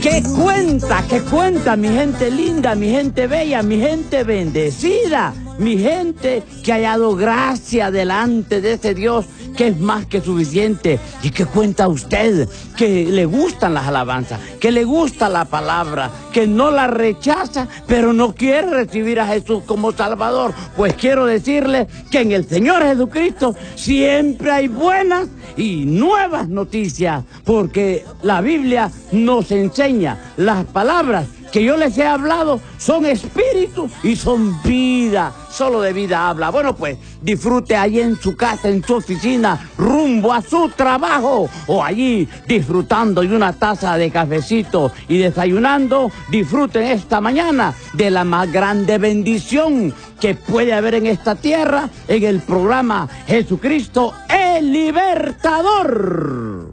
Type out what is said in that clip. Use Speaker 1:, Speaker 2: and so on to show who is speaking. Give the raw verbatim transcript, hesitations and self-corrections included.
Speaker 1: ¿Qué cuenta? ¿Qué cuenta mi gente linda, mi gente bella, mi gente bendecida? Mi gente que ha hallado gracia delante de ese Dios que es más que suficiente. ¿Y qué cuenta usted? Que le gustan las alabanzas, que le gusta la palabra, que no la rechaza, pero no quiere recibir a Jesús como Salvador. Pues quiero decirle que en el Señor Jesucristo siempre hay buenas y nuevas noticias, porque la Biblia nos enseña las palabras que yo les he hablado son espíritu y son vida. Solo de vida habla. Bueno, pues disfrute allí en su casa, en su oficina, rumbo a su trabajo, o allí disfrutando de una taza de cafecito y desayunando. Disfruten esta mañana de la más grande bendición que puede haber en esta tierra, en el programa Jesucristo el Libertador.